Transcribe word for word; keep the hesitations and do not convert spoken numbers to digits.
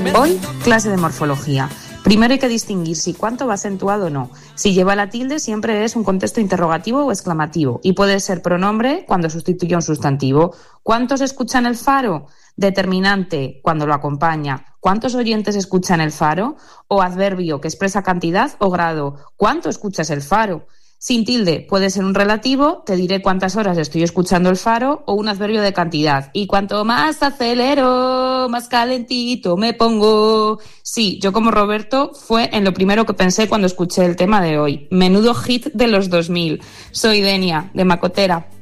Hoy, clase de morfología. Primero hay que distinguir si cuánto va acentuado o no. Si lleva la tilde siempre es un contexto interrogativo o exclamativo y puede ser pronombre cuando sustituye un sustantivo. ¿Cuántos escuchan el faro? Determinante cuando lo acompaña. ¿Cuántos oyentes escuchan el faro? O adverbio que expresa cantidad o grado. ¿Cuánto escuchas el faro? Sin tilde puede ser un relativo, te diré cuántas horas estoy escuchando el faro, o un adverbio de cantidad. Y cuanto más acelero, más calentito me pongo. Sí, yo como Roberto fue en lo primero que pensé cuando escuché el tema de hoy. Menudo hit de los dos mil. Soy Denia, de Macotera.